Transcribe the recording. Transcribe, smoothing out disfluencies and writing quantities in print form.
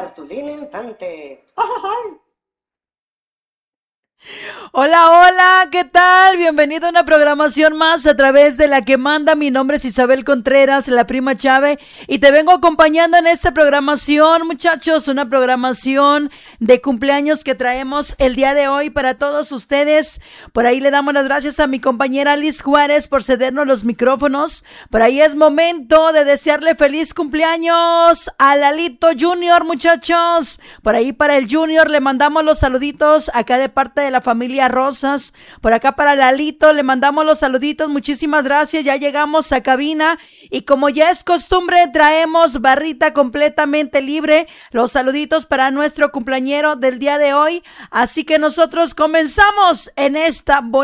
cartulina infante. ¡Ajajay! Hola, hola, ¿qué tal? Bienvenido a una programación más a través de La que manda. Mi nombre es Isabel Contreras, la prima Chave, y te vengo acompañando en esta programación, muchachos, una programación de cumpleaños que traemos el día de hoy para todos ustedes. Por ahí le damos las gracias a mi compañera Liz Juárez por cedernos los micrófonos. Por ahí es momento de desearle feliz cumpleaños a Lalito Junior, muchachos. Por ahí para el Junior le mandamos los saluditos acá de parte de la familia Rosas. Por acá para Lalito le mandamos los saluditos, muchísimas gracias. Ya llegamos a cabina y como ya es costumbre traemos barrita completamente libre, los saluditos para nuestro cumpleañero del día de hoy. Así que nosotros comenzamos en esta bonita